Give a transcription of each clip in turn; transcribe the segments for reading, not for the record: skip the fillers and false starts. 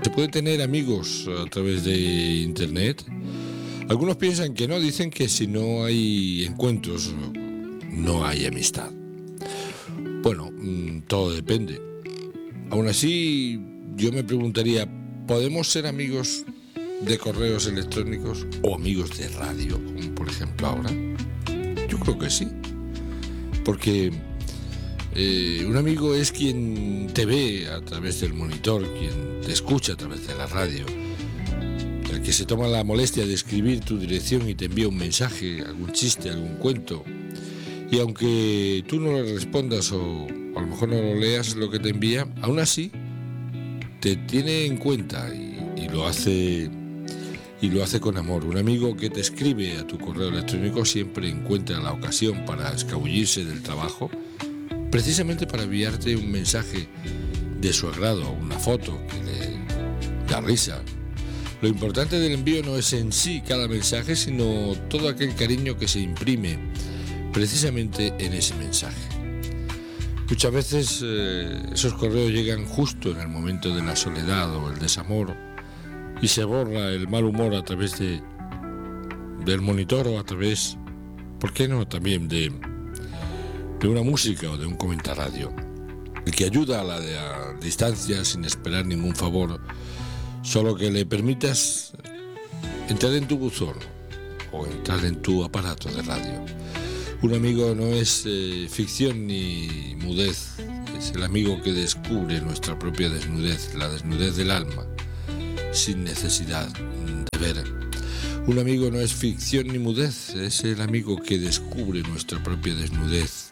¿Se puede tener amigos a través de internet? Algunos piensan que no, dicen que si no hay encuentros, no hay amistad. Bueno, todo depende. Aún así, yo me preguntaría, ¿podemos ser amigos de correos electrónicos o amigos de radio, como por ejemplo ahora? Yo creo que sí, porque un amigo es quien te ve a través del monitor, quien te escucha a través de la radio, el que se toma la molestia de escribir tu dirección y te envía un mensaje, algún chiste, algún cuento, y aunque tú no le respondas o a lo mejor no lo leas lo que te envía, aún así te tiene en cuenta y lo hace con amor. Un amigo que te escribe a tu correo electrónico siempre encuentra la ocasión para escabullirse del trabajo, precisamente para enviarte un mensaje de su agrado, una foto que le da risa. Lo importante del envío no es en sí cada mensaje, sino todo aquel cariño que se imprime precisamente en ese mensaje. Muchas veces esos correos llegan justo en el momento de la soledad o el desamor y se borra el mal humor a través del monitor o a través, ¿por qué no?, también de una música o de un comentarradio, el que ayuda a la distancia sin esperar ningún favor, solo que le permitas entrar en tu buzón o entrar en tu aparato de radio. Un amigo no es ficción ni mudez, es el amigo que descubre nuestra propia desnudez, la desnudez del alma, sin necesidad de ver. Un amigo no es ficción ni mudez, es el amigo que descubre nuestra propia desnudez.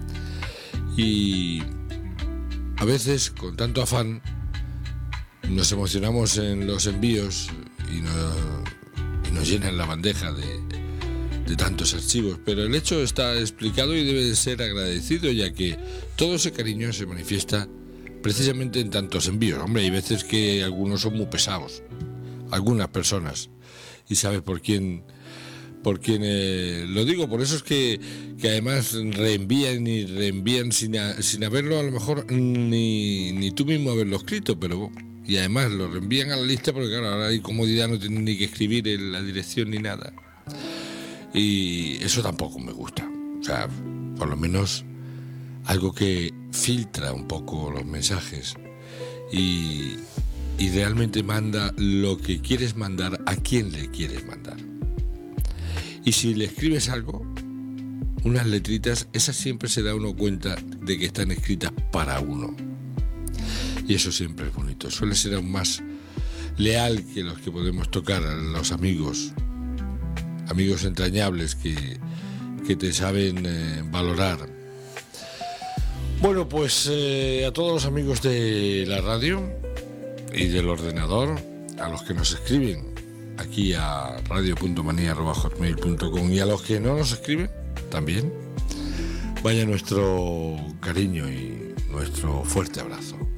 Y a veces, con tanto afán, nos emocionamos en los envíos y nos llenan la bandeja de tantos archivos, pero el hecho está explicado y debe de ser agradecido, ya que todo ese cariño se manifiesta precisamente en tantos envíos. Hombre, hay veces que algunos son muy pesados, algunas personas, y sabes por quién lo digo. Por eso es que además reenvían y reenvían sin haberlo a lo mejor ni tú mismo haberlo escrito, pero y además lo reenvían a la lista porque claro, ahora hay comodidad, no tienen ni que escribir en la dirección ni nada. Y eso tampoco me gusta. O sea, por lo menos algo que filtra un poco los mensajes y realmente manda lo que quieres mandar a quien le quieres mandar. Y si le escribes algo, unas letritas, esas siempre se da uno cuenta de que están escritas para uno. Y eso siempre es bonito. Suele ser aún más leal que los que podemos tocar a los amigos entrañables que te saben valorar. Bueno, pues a todos los amigos de la radio y del ordenador, a los que nos escriben aquí a radio.manía@hotmail.com y a los que no nos escriben también, vaya nuestro cariño y nuestro fuerte abrazo.